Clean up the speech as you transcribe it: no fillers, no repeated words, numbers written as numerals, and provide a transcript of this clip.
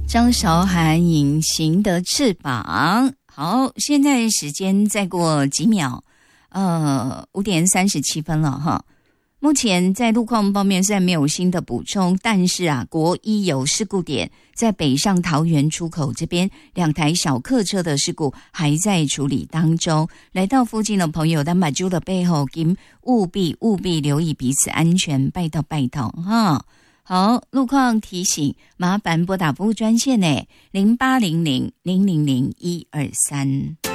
张韶涵隐形的翅膀。好，现在时间再过几秒，5点37分了哈。目前在路况方面虽然没有新的补充，但是国一有事故点，在北上桃园出口这边2台小客车的事故还在处理当中。来到附近的朋友，咱把住的背后，务必留意彼此安全，拜托哈。好，路况提醒，麻烦拨打服务专线呢，0800 000 123。